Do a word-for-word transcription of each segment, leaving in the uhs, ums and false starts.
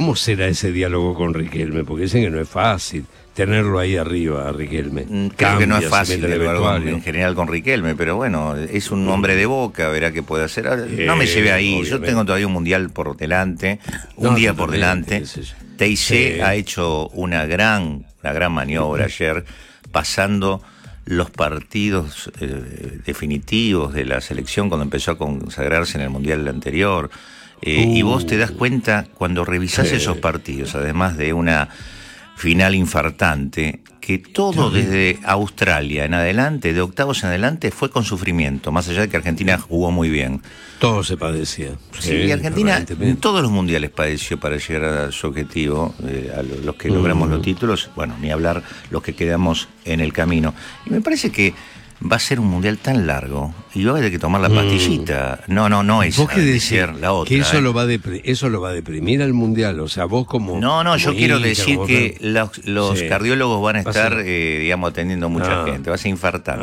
¿Cómo será ese diálogo con Riquelme? Porque dicen que no es fácil tenerlo ahí arriba, a Riquelme. Creo Cambia, que no es fácil de dialogar en general con Riquelme, pero bueno, es un hombre de Boca, verá qué puede hacer. Ahora, Eh, no me lleve ahí, obviamente. yo tengo todavía un mundial por delante, un No, día por totalmente, delante. sí, sí. T I C Sí. ha hecho una gran, una gran maniobra ayer, pasando los partidos eh, definitivos de la selección cuando empezó a consagrarse en el mundial anterior. Eh, Uh. y vos te das cuenta cuando revisás Sí. esos partidos, además de una final infartante, que todo desde Australia en adelante, de octavos en adelante, fue con sufrimiento, más allá de que Argentina jugó muy bien. Todo se padecía. Sí, y Argentina en permanentemente. todos los mundiales padeció para llegar a su objetivo, eh, a lo- los que Mm. logramos los títulos, bueno, ni hablar los que quedamos en el camino. Y me parece que va a ser un mundial tan largo y va a haber que tomar la pastillita. No, no, no esa, ¿Vos qué decís? decir la otra. Que eso, ¿eh? lo va a depri- eso lo va a deprimir al mundial. O sea, vos como... No, no, yo como quiero hincha, decir como que tal. los, los Sí. cardiólogos van a Va a estar, ser- eh, digamos, atendiendo mucha Ah. gente. Va a ser infartante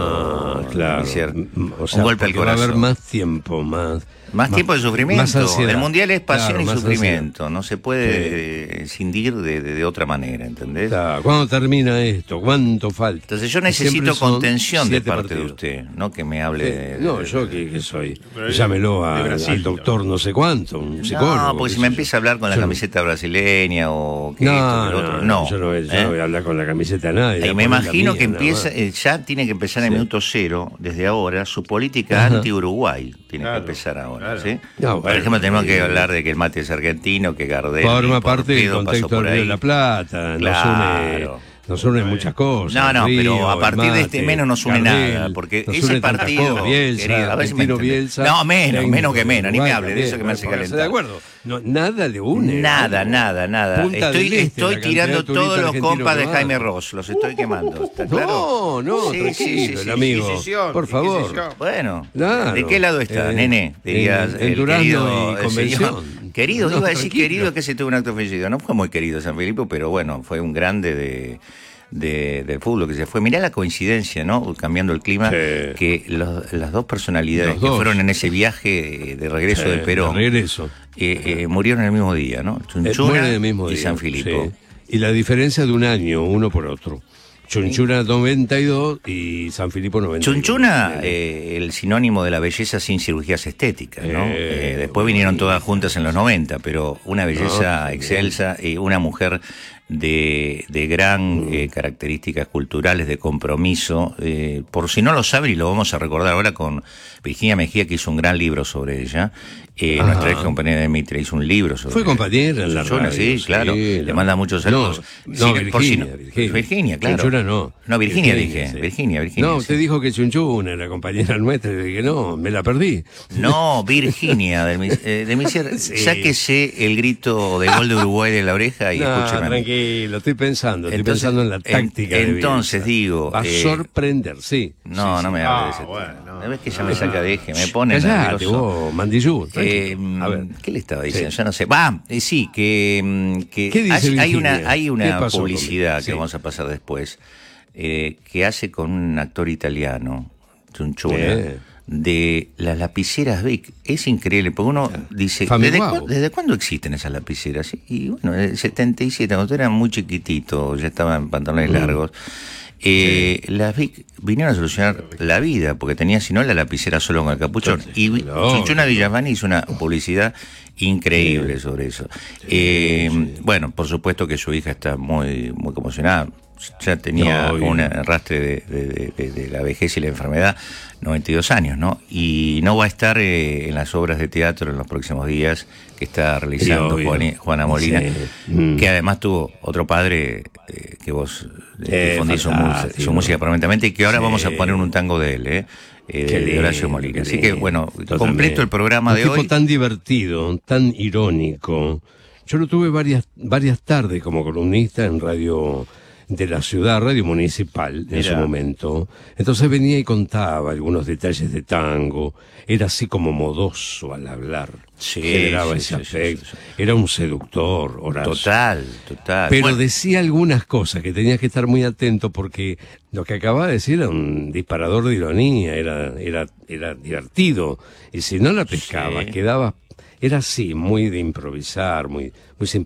Ah, esto. claro. Decir, Mm, o sea, un golpe al porque va a haber corazón. más tiempo, más... Más tiempo de sufrimiento. más ansiedad. El mundial es pasión Claro, y más sufrimiento. No se puede eh, cindir de, de, de otra manera, ¿entendés? Claro, ¿cuándo termina esto? ¿Cuánto falta? Entonces yo Siempre necesito son contención de siete parte partidos. de usted, no que me hable de... Eh, no, de- yo que, que soy. Pero Llámelo de a- Brasil, al doctor no sé cuánto, un psicólogo. No, porque qué si me sé yo. empieza a hablar con la Yo no- camiseta brasileña o que No, esto, que lo no, otro, no, no. yo no, voy, yo ¿eh? no voy a hablar con la camiseta de nadie. Y voy a me poner la imagino mía, que nada empieza, más. eh, ya tiene que empezar en el Sí. minuto cero, desde ahora, su política Ajá. anti-Uruguay tiene Claro, que empezar ahora. claro. ¿sí? No, Por bueno, ejemplo, tenemos que eh, hablar de que el mate es argentino, que Gardel Forma y parte del Porfido pasó contexto por del Río ahí. de la Plata. Nos Claro. une, nos une muchas cosas. No, no, el pero río, a el partir de este mate, menos nos une Gardel, nada, porque nos ese une tantas partido, cosas. Bielsa, querido, a ver si me Argentino entendés. Bielsa, No, menos, técnico menos que de menos, ni me Uruguay hable de eso que me hace también, calentar. de acuerdo. No, nada le une. Nada, ¿no? nada, nada. Punta Estoy, del Este, estoy la tirando cantidad de todos turistas los argentinos compas que de van. Jaime Ross, los estoy quemando, ¿está claro? No, no, Sí, tranquilo, sí, sí, sí. amigo. Inquisición, Por favor. Inquisición. Bueno, Claro. ¿de qué lado está, Eh, nene? Dirías, en- en el Durazno querido, y el Convención. señor- Querido, No, iba a decir tranquilo. querido que se tuvo un acto fallido. No fue muy querido San Felipe, pero bueno, fue un grande de, de, del fútbol que se fue. Mirá la coincidencia, ¿no? Cambiando el clima, Sí. que los- las dos personalidades Los que dos. fueron en ese viaje de regreso Sí, de Perón de regreso. eh, eh, murieron el mismo día, ¿no? Eh, Chunchuna mueren el mismo y día, San Filipo. sí. Y la diferencia de un año, uno por otro. Chunchuna noventa y dos y San Filipo noventa y uno. Chunchuna, eh, el sinónimo de la belleza sin cirugías estéticas, ¿no? Eh, Eh, después vinieron todas juntas en los noventa, pero una belleza No, excelsa y una mujer de, de gran Mm. eh, características culturales, de compromiso. Eh, por si no lo saben, y lo vamos a recordar ahora con Virginia Mejía, que hizo un gran libro sobre ella. Eh, Ajá. nuestra ex compañera de Mitre hizo un libro sobre Fue compañera en la Chunchuna, radio, sí, sí, claro. la- Le manda muchos saludos. No, Sí, no, por si Virginia, Virginia. Virginia, claro. Chunchuna no. No, Virginia, Virginia, dije. sí. Virginia, Virginia. No, sí. usted dijo que Chunchuna era compañera nuestra y le dije, no, me la perdí. No, Virginia, del, mis- eh, de Misier, Sí. sáquese el grito de gol de Uruguay de la oreja y No, escúcheme. a mí. tranquilo, estoy pensando, estoy Entonces, pensando en la en- táctica. de entonces Bielsa. digo, Va a eh, sorprender, sí. No, Sí, no sí. me hable Ah, de ese bueno, tema. no. ¿No ves que ya me saca de eje? Me pone Callate nervioso. vos, Mandillú. Eh, tranquilo. A ver. ¿Qué le estaba diciendo? Sí. Ya no sé. Va, eh, sí, que, mm, que ¿Qué dice hay, hay Virginia? una, hay ¿Qué una pasó con- publicidad sí. que vamos a pasar después, eh, que hace con un actor italiano, Chunchuna, Bien. de las lapiceras Bic. Es increíble, porque uno dice, Fami ¿desde, Guau. cu- ¿desde cuándo existen esas lapiceras? Y bueno, en el setenta y siete, cuando era muy chiquitito, ya estaba en pantalones Mm. largos. Eh, Las Vic vinieron a solucionar la vida, porque tenía si no la lapicera solo con el capuchón. Y Vi- Claro. Chunchuna Villavani hizo una publicidad increíble sobre eso. Eh, Bueno, por supuesto que su hija está muy, muy conmocionada. Ya tenía No, bien. un arrastre de, de- de- de la vejez y la enfermedad, noventa y dos años, ¿no? Y no va a estar eh, en las obras de teatro en los próximos días que está realizando Obvio. Juani- Juana Molina, Sí. Mm. que además tuvo otro padre eh, que vos Eh, difundís su, fantástico. mu- su música permanentemente y que ahora Sí. vamos a poner un tango de él, ¿eh? Eh, Qué de, de Horacio lindo, Molina. qué Así que, lindo. bueno, Totalmente. completo el programa Un de tipo hoy. tan divertido, tan irónico. Yo lo tuve varias, varias tardes como columnista en radio de la ciudad, radio municipal en Mirá. su momento. Entonces venía y contaba algunos detalles de tango. Era así como modoso al hablar. Sí, Generaba sí, ese sí, sí, afecto. sí, sí. Era un seductor, Horacio. Total, total. Pero Bueno, decía algunas cosas que tenías que estar muy atento porque lo que acababa de decir era un disparador de ironía, era, era, era divertido. Y si no la pescaba, Sí. quedaba, era así, muy de improvisar, muy, muy